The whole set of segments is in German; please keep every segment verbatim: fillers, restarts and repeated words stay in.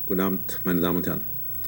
Guten Abend, meine Damen und Herren.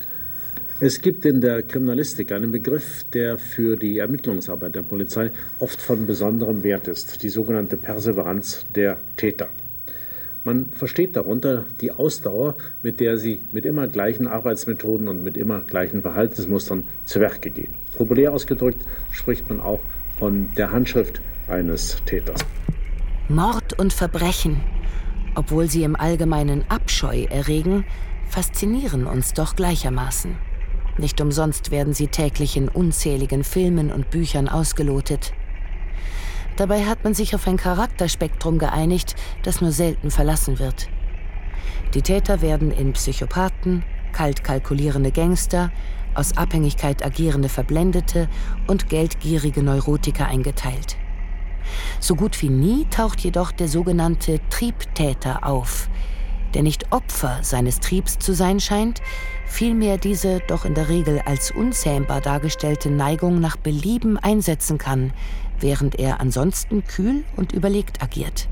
Es gibt in der Kriminalistik einen Begriff, der für die Ermittlungsarbeit der Polizei oft von besonderem Wert ist, die sogenannte Perseveranz der Täter. Man versteht darunter die Ausdauer, mit der sie mit immer gleichen Arbeitsmethoden und mit immer gleichen Verhaltensmustern zu Werke gehen. Populär ausgedrückt spricht man auch von der Handschrift eines Täters. Mord und Verbrechen, obwohl sie im Allgemeinen Abscheu erregen, faszinieren uns doch gleichermaßen. Nicht umsonst werden sie täglich in unzähligen Filmen und Büchern ausgelotet. Dabei hat man sich auf ein Charakterspektrum geeinigt, das nur selten verlassen wird. Die Täter werden in Psychopathen, kalt kalkulierende Gangster, aus Abhängigkeit agierende Verblendete und geldgierige Neurotiker eingeteilt. So gut wie nie taucht jedoch der sogenannte Triebtäter auf, der nicht Opfer seines Triebs zu sein scheint, vielmehr diese doch in der Regel als unzähmbar dargestellte Neigung nach Belieben einsetzen kann, während er ansonsten kühl und überlegt agiert.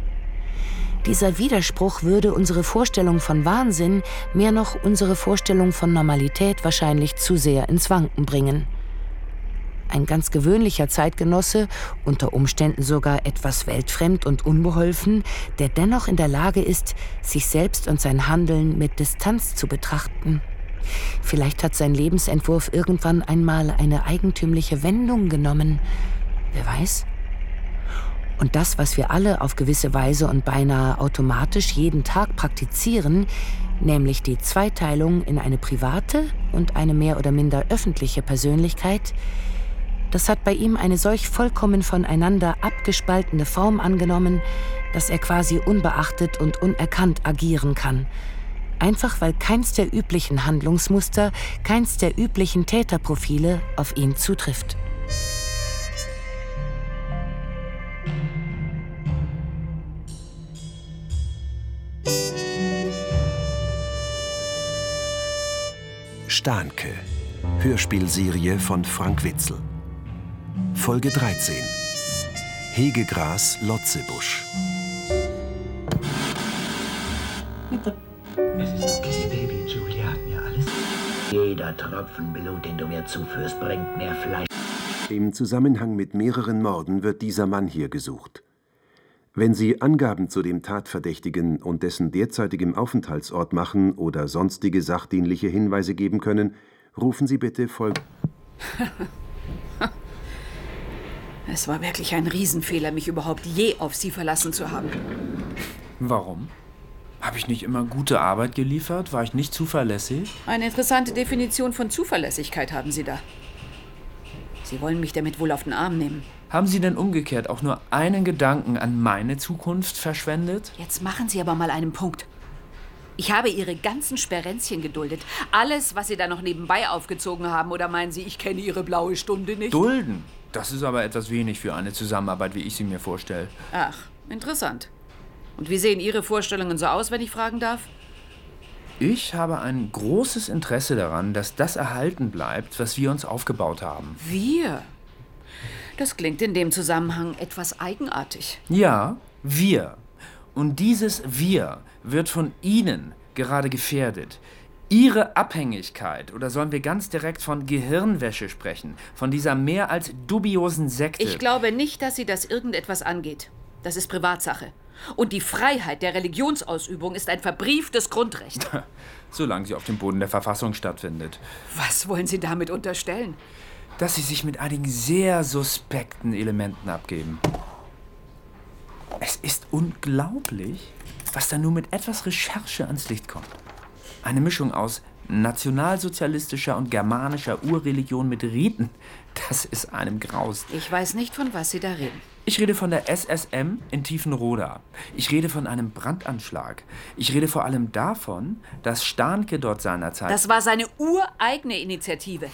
Dieser Widerspruch würde unsere Vorstellung von Wahnsinn, mehr noch unsere Vorstellung von Normalität wahrscheinlich zu sehr ins Wanken bringen. Ein ganz gewöhnlicher Zeitgenosse, unter Umständen sogar etwas weltfremd und unbeholfen, der dennoch in der Lage ist, sich selbst und sein Handeln mit Distanz zu betrachten. Vielleicht hat sein Lebensentwurf irgendwann einmal eine eigentümliche Wendung genommen. Wer weiß? Und das, was wir alle auf gewisse Weise und beinahe automatisch jeden Tag praktizieren, nämlich die Zweiteilung in eine private und eine mehr oder minder öffentliche Persönlichkeit, das hat bei ihm eine solch vollkommen voneinander abgespaltene Form angenommen, dass er quasi unbeachtet und unerkannt agieren kann. Einfach weil keins der üblichen Handlungsmuster, keins der üblichen Täterprofile auf ihn zutrifft. Stahnke, Hörspielserie von Frank Witzel. Folge dreizehn. Hegegras Lotzebusch. Es ist okay, Baby. Julia hat mir alles... Jeder Tropfen Blut, den du mir zuführst, bringt mehr Fleisch. Im Zusammenhang mit mehreren Morden wird dieser Mann hier gesucht. Wenn Sie Angaben zu dem Tatverdächtigen und dessen derzeitigem Aufenthaltsort machen oder sonstige sachdienliche Hinweise geben können, rufen Sie bitte Folge... Es war wirklich ein Riesenfehler, mich überhaupt je auf Sie verlassen zu haben. Warum? Habe ich nicht immer gute Arbeit geliefert? War ich nicht zuverlässig? Eine interessante Definition von Zuverlässigkeit haben Sie da. Sie wollen mich damit wohl auf den Arm nehmen. Haben Sie denn umgekehrt auch nur einen Gedanken an meine Zukunft verschwendet? Jetzt machen Sie aber mal einen Punkt. Ich habe Ihre ganzen Sperenzchen geduldet. Alles, was Sie da noch nebenbei aufgezogen haben. Oder meinen Sie, ich kenne Ihre blaue Stunde nicht? Dulden? Das ist aber etwas wenig für eine Zusammenarbeit, wie ich sie mir vorstelle. Ach, interessant. Und wie sehen Ihre Vorstellungen so aus, wenn ich fragen darf? Ich habe ein großes Interesse daran, dass das erhalten bleibt, was wir uns aufgebaut haben. Wir? Das klingt in dem Zusammenhang etwas eigenartig. Ja, wir. Und dieses Wir wird von Ihnen gerade gefährdet. Ihre Abhängigkeit, oder sollen wir ganz direkt von Gehirnwäsche sprechen, von dieser mehr als dubiosen Sekte? Ich glaube nicht, dass Sie das irgendetwas angeht. Das ist Privatsache. Und die Freiheit der Religionsausübung ist ein verbrieftes Grundrecht. Solange sie auf dem Boden der Verfassung stattfindet. Was wollen Sie damit unterstellen? Dass Sie sich mit einigen sehr suspekten Elementen abgeben. Es ist unglaublich, was da nur mit etwas Recherche ans Licht kommt. Eine Mischung aus nationalsozialistischer und germanischer Urreligion mit Riten, das ist einem graust. Ich weiß nicht, von was Sie da reden. Ich rede von der S S M in Tiefenroda. Ich rede von einem Brandanschlag. Ich rede vor allem davon, dass Stahnke dort seinerzeit... Das war seine ureigene Initiative.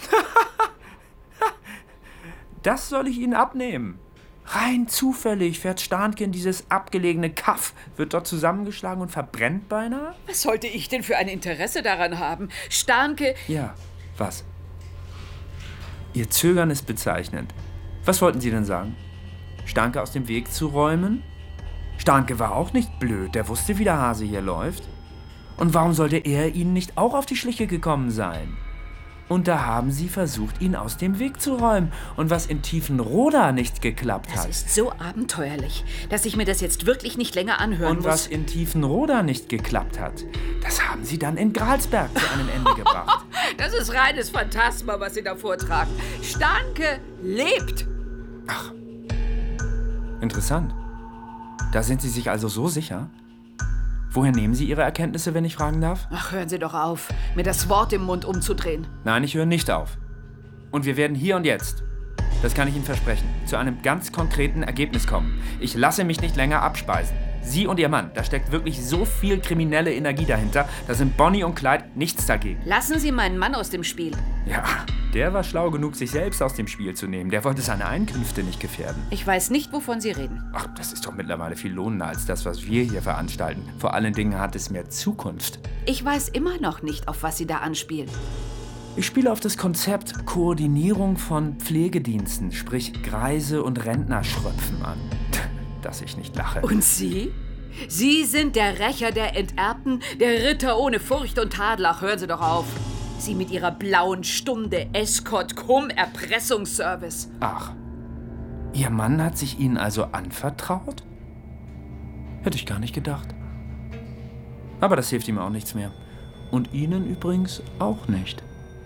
Das soll ich Ihnen abnehmen. Rein zufällig fährt Stahnke in dieses abgelegene Kaff, wird dort zusammengeschlagen und verbrennt beinahe? Was sollte ich denn für ein Interesse daran haben? Stahnke... Ja, was? Ihr Zögern ist bezeichnend. Was wollten Sie denn sagen? Stahnke aus dem Weg zu räumen? Stahnke war auch nicht blöd, der wusste, wie der Hase hier läuft. Und warum sollte er Ihnen nicht auch auf die Schliche gekommen sein? Und da haben Sie versucht, ihn aus dem Weg zu räumen. Und was in Tiefenroda nicht geklappt hat. Das ist so abenteuerlich, dass ich mir das jetzt wirklich nicht länger anhören Und muss. Und was in Tiefenroda nicht geklappt hat, das haben Sie dann in Gralsberg zu einem Ende gebracht. Das ist reines Phantasma, was Sie da vortragen. Starnke lebt. Ach, interessant. Da sind Sie sich also so sicher? Woher nehmen Sie Ihre Erkenntnisse, wenn ich fragen darf? Ach, hören Sie doch auf, mir das Wort im Mund umzudrehen. Nein, ich höre nicht auf. Und wir werden hier und jetzt, das kann ich Ihnen versprechen, zu einem ganz konkreten Ergebnis kommen. Ich lasse mich nicht länger abspeisen. Sie und Ihr Mann, da steckt wirklich so viel kriminelle Energie dahinter, da sind Bonnie und Clyde nichts dagegen. Lassen Sie meinen Mann aus dem Spiel. Ja, der war schlau genug, sich selbst aus dem Spiel zu nehmen. Der wollte seine Einkünfte nicht gefährden. Ich weiß nicht, wovon Sie reden. Ach, das ist doch mittlerweile viel lohnender als das, was wir hier veranstalten. Vor allen Dingen hat es mehr Zukunft. Ich weiß immer noch nicht, auf was Sie da anspielen. Ich spiele auf das Konzept Koordinierung von Pflegediensten, sprich Greise- und Rentnerschröpfen an. Dass ich nicht lache. Und Sie? Sie sind der Rächer der Enterbten, der Ritter ohne Furcht und Tadel. Ach, hören Sie doch auf. Sie mit Ihrer blauen Stunde, Escort, cum, Erpressungsservice. Ach, Ihr Mann hat sich Ihnen also anvertraut? Hätte ich gar nicht gedacht. Aber das hilft ihm auch nichts mehr. Und Ihnen übrigens auch nicht.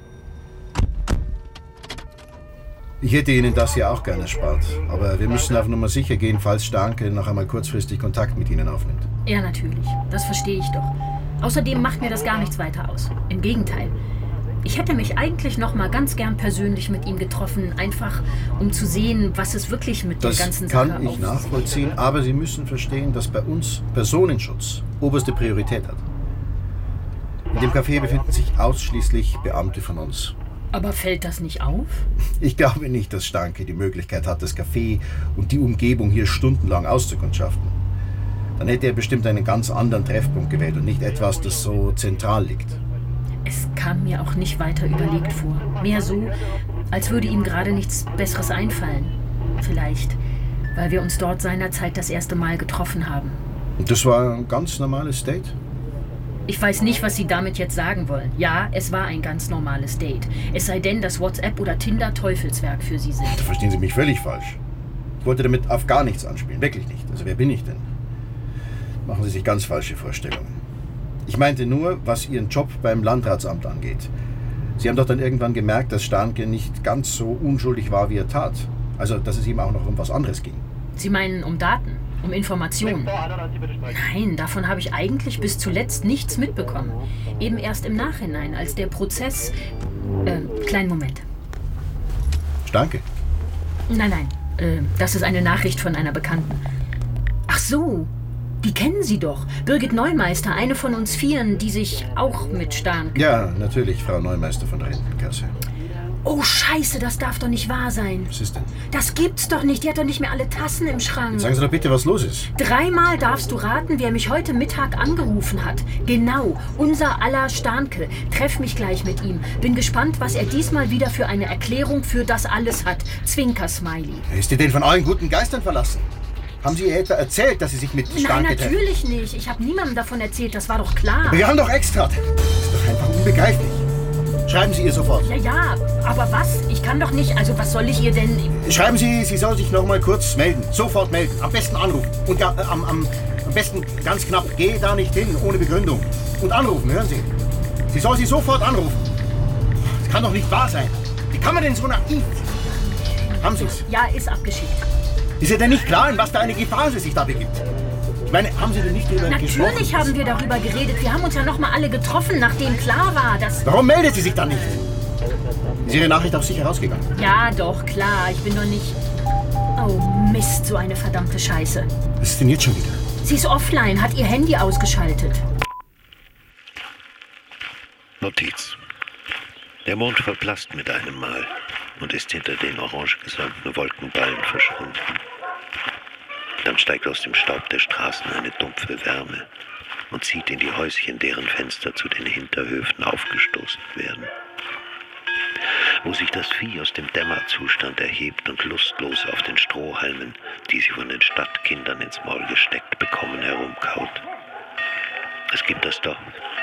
Ich hätte Ihnen das ja auch gerne erspart. Aber wir müssen auf Nummer sicher gehen, falls Starnke noch einmal kurzfristig Kontakt mit Ihnen aufnimmt. Ja, natürlich. Das verstehe ich doch. Außerdem macht mir das gar nichts weiter aus. Im Gegenteil. Ich hätte mich eigentlich noch mal ganz gern persönlich mit ihm getroffen, einfach um zu sehen, was es wirklich mit der ganzen Sache Das kann ich auf nachvollziehen, aber Sie müssen verstehen, dass bei uns Personenschutz oberste Priorität hat. In dem Café befinden sich ausschließlich Beamte von uns. Aber fällt das nicht auf? Ich glaube nicht, dass Starnke die Möglichkeit hat, das Café und die Umgebung hier stundenlang auszukundschaften. Dann hätte er bestimmt einen ganz anderen Treffpunkt gewählt und nicht etwas, das so zentral liegt. Es kam mir auch nicht weiter überlegt vor. Mehr so, als würde ihm gerade nichts Besseres einfallen. Vielleicht, weil wir uns dort seinerzeit das erste Mal getroffen haben. Und das war ein ganz normales Date? Ich weiß nicht, was Sie damit jetzt sagen wollen. Ja, es war ein ganz normales Date. Es sei denn, dass WhatsApp oder Tinder Teufelswerk für Sie sind. Da verstehen Sie mich völlig falsch. Ich wollte damit auf gar nichts anspielen. Wirklich nicht. Also wer bin ich denn? Machen Sie sich ganz falsche Vorstellungen. Ich meinte nur, was Ihren Job beim Landratsamt angeht. Sie haben doch dann irgendwann gemerkt, dass Starnke nicht ganz so unschuldig war, wie er tat. Also, dass es ihm auch noch um was anderes ging. Sie meinen um Daten, um Informationen? Nein, davon habe ich eigentlich bis zuletzt nichts mitbekommen. Eben erst im Nachhinein, als der Prozess... Äh, kleinen Moment. Starnke? Nein, nein, äh, das ist eine Nachricht von einer Bekannten. Ach so, die kennen Sie doch. Birgit Neumeister, eine von uns Vieren, die sich auch mit Starnke... Ja, natürlich, Frau Neumeister von der Rentenkasse. Oh, Scheiße, das darf doch nicht wahr sein. Was ist denn? Das gibt's doch nicht. Die hat doch nicht mehr alle Tassen im Schrank. Jetzt sagen Sie doch bitte, was los ist. Dreimal darfst du raten, wer mich heute Mittag angerufen hat. Genau, unser aller Starnke. Treff mich gleich mit ihm. Bin gespannt, was er diesmal wieder für eine Erklärung für das alles hat. Zwinker-Smiley. Ist ihr denn von allen guten Geistern verlassen? Haben Sie ihr etwa erzählt, dass Sie sich mit Starnke Nein, treffen? natürlich nicht. Ich habe niemandem davon erzählt. Das war doch klar. Wir haben doch extra. Das ist doch einfach unbegreiflich. Schreiben Sie ihr sofort. Ja, ja, aber was? Ich kann doch nicht. Also, was soll ich ihr denn... Schreiben Sie, sie soll sich noch mal kurz melden. Sofort melden. Am besten anrufen. Und ja, äh, am, am, am besten ganz knapp. Geh da nicht hin, ohne Begründung. Und anrufen, hören Sie. Sie soll sie sofort anrufen. Das kann doch nicht wahr sein. Wie kann man denn so naiv? Haben Sie es? Ja, ist abgeschickt. Ist ihr denn nicht klar, in was für eine Gefahr sie sich da begibt? Ich meine, haben Sie denn nicht darüber gesprochen? Natürlich haben wir darüber geredet. Wir haben uns ja noch mal alle getroffen, nachdem klar war, dass... Warum meldet sie sich dann nicht? Ist Ihre Nachricht auf sich herausgegangen? Ja, doch, klar. Ich bin doch nicht... Oh, Mist, so eine verdammte Scheiße. Was ist denn jetzt schon wieder? Sie ist offline, hat ihr Handy ausgeschaltet. Notiz. Der Mond verblasst mit einem Mal und ist hinter den orange gesäumten Wolkenballen verschwunden. Dann steigt aus dem Staub der Straßen eine dumpfe Wärme und zieht in die Häuschen, deren Fenster zu den Hinterhöfen aufgestoßen werden. Wo sich das Vieh aus dem Dämmerzustand erhebt und lustlos auf den Strohhalmen, die sie von den Stadtkindern ins Maul gesteckt bekommen, herumkaut. Es gibt das Dorf,